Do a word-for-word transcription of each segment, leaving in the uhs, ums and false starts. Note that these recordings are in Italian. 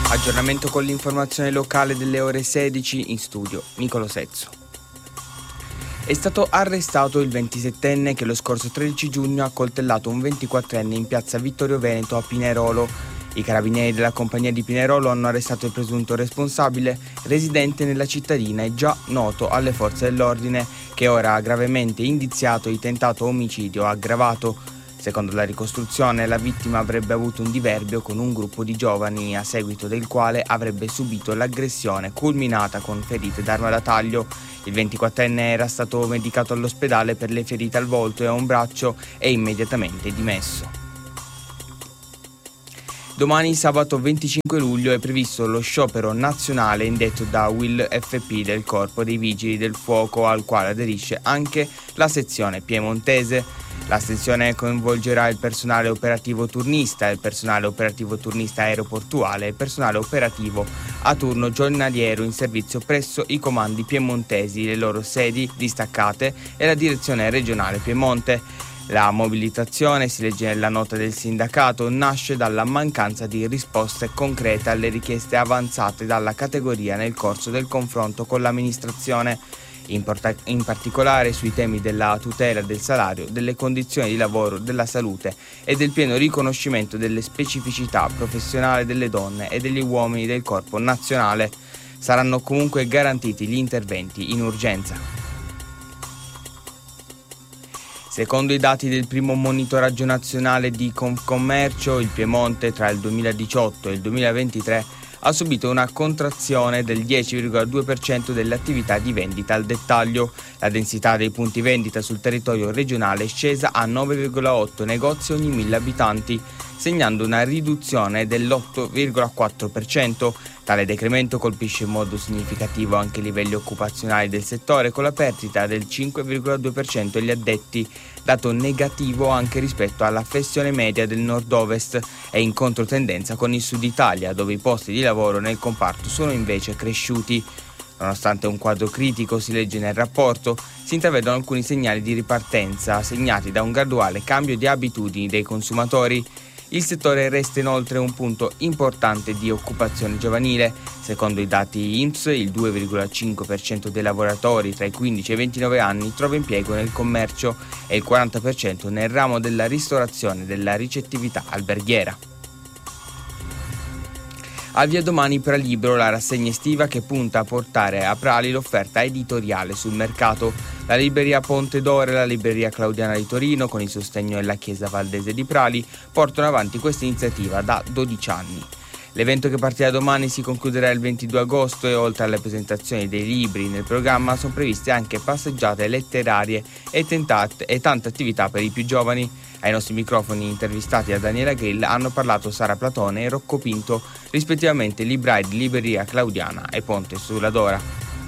Aggiornamento con l'informazione locale delle ore sedici, in studio Nicolo Sezzo. È stato arrestato il ventisettenne che lo scorso tredici giugno ha coltellato un ventiquattrenne in piazza Vittorio Veneto a Pinerolo. I carabinieri della compagnia di Pinerolo hanno arrestato il presunto responsabile, residente nella cittadina e già noto alle forze dell'ordine, che ora ha gravemente indiziato di tentato omicidio aggravato. Secondo la ricostruzione, la vittima avrebbe avuto un diverbio con un gruppo di giovani, a seguito del quale avrebbe subito l'aggressione culminata con ferite d'arma da taglio. Il ventiquattrenne era stato medicato all'ospedale per le ferite al volto e a un braccio e immediatamente dimesso. Domani, sabato venticinque luglio, è previsto lo sciopero nazionale indetto da U I L F P del Corpo dei Vigili del Fuoco, al quale aderisce anche la sezione piemontese. L'astensione coinvolgerà il personale operativo turnista, il personale operativo turnista aeroportuale e il personale operativo a turno giornaliero in servizio presso i comandi piemontesi, le loro sedi distaccate e la direzione regionale Piemonte. La mobilitazione, si legge nella nota del sindacato, nasce dalla mancanza di risposte concrete alle richieste avanzate dalla categoria nel corso del confronto con l'amministrazione, in, porta- in particolare sui temi della tutela del salario, delle condizioni di lavoro, della salute e del pieno riconoscimento delle specificità professionali delle donne e degli uomini del corpo nazionale. Saranno comunque garantiti gli interventi in urgenza. Secondo i dati del primo monitoraggio nazionale di Confcommercio, il Piemonte tra il duemiladiciotto e il duemilaventitré ha subito una contrazione del dieci virgola due per cento delle attività di vendita al dettaglio. La densità dei punti vendita sul territorio regionale è scesa a nove virgola otto negozi ogni mille abitanti, segnando una riduzione dell'otto virgola quattro per cento. Tale decremento colpisce in modo significativo anche i livelli occupazionali del settore, con la perdita del cinque virgola due per cento degli addetti, dato negativo anche rispetto alla flessione media del nord-ovest e in controtendenza con il sud Italia, dove i posti di lavoro nel comparto sono invece cresciuti. Nonostante un quadro critico, si legge nel rapporto, si intravedono alcuni segnali di ripartenza, segnati da un graduale cambio di abitudini dei consumatori. Il settore resta inoltre un punto importante di occupazione giovanile. Secondo i dati I N P S, il due virgola cinque per cento dei lavoratori tra i quindici e i ventinove anni trova impiego nel commercio e il quaranta per cento nel ramo della ristorazione e della ricettività alberghiera. Avvia domani Pralibro, la rassegna estiva che punta a portare a Prali l'offerta editoriale sul mercato. La libreria Ponte d'Oro e la libreria Claudiana di Torino, con il sostegno della Chiesa Valdese di Prali, portano avanti questa iniziativa da dodici anni. L'evento, che partirà domani, si concluderà il ventidue agosto e oltre alle presentazioni dei libri nel programma sono previste anche passeggiate letterarie e, tentate, e tante attività per i più giovani. Ai nostri microfoni, intervistati da Daniela Grill, hanno parlato Sara Platone e Rocco Pinto, rispettivamente librai di Libreria Claudiana e Ponte sulla Dora.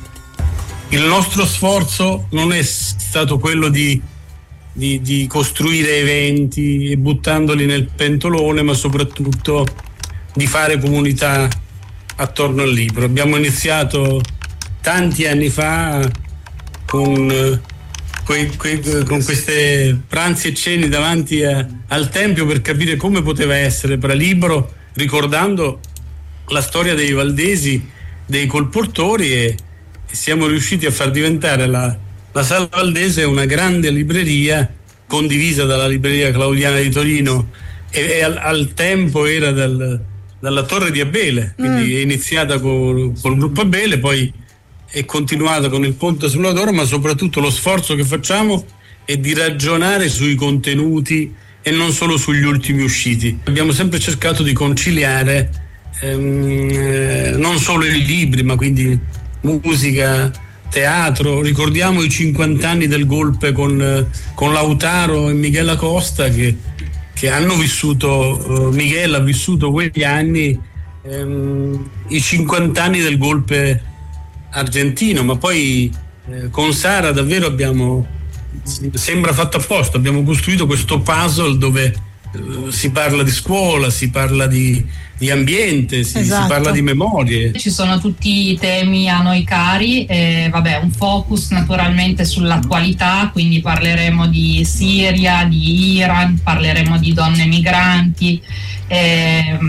Il nostro sforzo non è stato quello di, di, di costruire eventi e buttandoli nel pentolone, ma soprattutto di fare comunità attorno al libro. Abbiamo iniziato tanti anni fa con, que, que, con queste pranzi e cene davanti a, al Tempio per capire come poteva essere Pralibro, ricordando la storia dei valdesi, dei colportori, e, e siamo riusciti a far diventare la, la Sala Valdese una grande libreria condivisa dalla Libreria Claudiana di Torino e, e al, al tempo era dal, dalla Torre di Abele, quindi mm. è iniziata con, col gruppo Abele, poi è continuata con il Ponte sulla Dora, ma soprattutto lo sforzo che facciamo è di ragionare sui contenuti e non solo sugli ultimi usciti. Abbiamo sempre cercato di conciliare ehm, eh, non solo i libri, ma quindi musica, teatro. Ricordiamo i cinquanta anni del golpe con, con Lautaro e Miguel Acosta che, che hanno vissuto, uh, Miguel ha vissuto quegli anni, ehm, i cinquanta anni del golpe argentino, ma poi eh, con Sara davvero abbiamo, sembra fatto apposta, abbiamo costruito questo puzzle dove eh, si parla di scuola, si parla di, di ambiente, si, esatto. si parla di memorie. Ci sono tutti i temi a noi cari, e vabbè, un focus naturalmente sull'attualità, quindi parleremo di Siria, di Iran, parleremo di donne migranti, e, a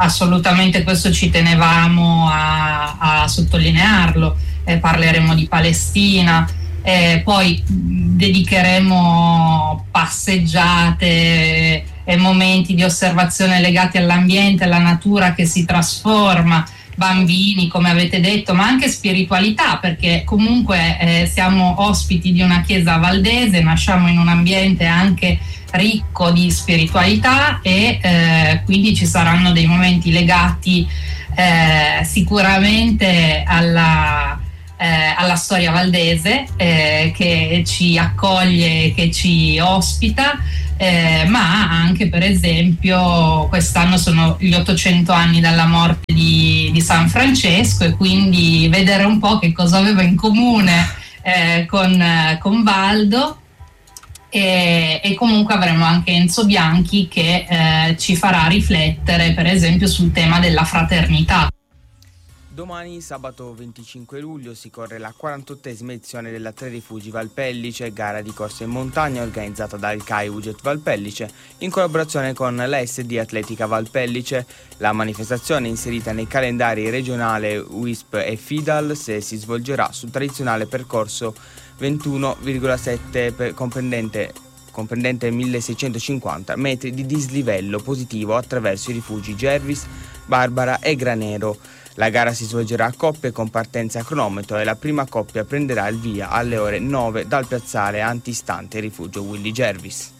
assolutamente, questo ci tenevamo a, a sottolinearlo. Eh, parleremo di Palestina, eh, poi dedicheremo passeggiate e momenti di osservazione legati all'ambiente, alla natura che si trasforma, bambini come avete detto, ma anche spiritualità, perché comunque eh, siamo ospiti di una chiesa valdese, nasciamo in un ambiente anche ricco di spiritualità e eh, quindi ci saranno dei momenti legati eh, sicuramente alla, eh, alla storia valdese eh, che ci accoglie, che ci ospita. Eh, ma anche, per esempio, quest'anno sono gli ottocento anni dalla morte di, di San Francesco, e quindi vedere un po' che cosa aveva in comune eh, con, con Valdo, e, e comunque avremo anche Enzo Bianchi che eh, ci farà riflettere, per esempio, sul tema della fraternità. Domani, sabato venticinque luglio, si corre la quarantottesima edizione della Tre Rifugi Valpellice, gara di corsa in montagna organizzata dal C A I Uget Valpellice in collaborazione con la S D Atletica Valpellice. La manifestazione, inserita nei calendari regionale U I S P e FIDAL, se si svolgerà sul tradizionale percorso ventuno virgola sette per, comprendente comprendente milleseicentocinquanta metri di dislivello positivo attraverso i rifugi Gervis, Barbara e Granero. La gara si svolgerà a coppie con partenza a cronometro e la prima coppia prenderà il via alle ore nove dal piazzale antistante rifugio Willy Gervis.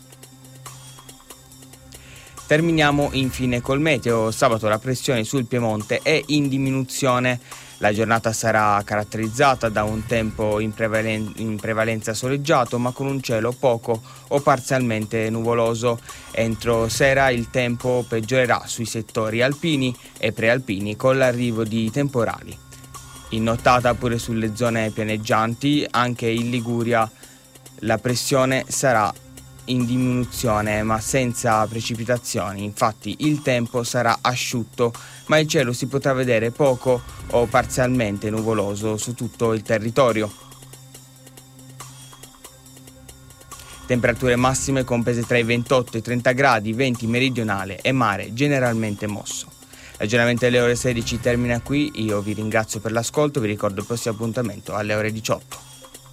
Terminiamo infine col meteo. Sabato la pressione sul Piemonte è in diminuzione. La giornata sarà caratterizzata da un tempo in, prevalen- in prevalenza soleggiato, ma con un cielo poco o parzialmente nuvoloso. Entro sera il tempo peggiorerà sui settori alpini e prealpini con l'arrivo di temporali. In nottata pure sulle zone pianeggianti, anche in Liguria, la pressione sarà in diminuzione ma senza precipitazioni. Infatti il tempo sarà asciutto, ma il cielo si potrà vedere poco o parzialmente nuvoloso su tutto il territorio. Temperature massime comprese tra i ventotto e i trenta gradi, venti meridionale e mare generalmente mosso. L'aggiornamento alle ore sedici termina qui, io vi ringrazio per l'ascolto, vi ricordo il prossimo appuntamento alle ore diciotto.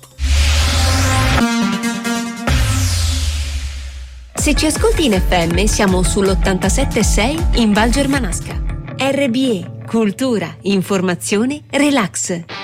Se ci ascolti in F M siamo sull'ottantasette virgola sei in Val Germanasca. R B E, cultura, informazione, relax.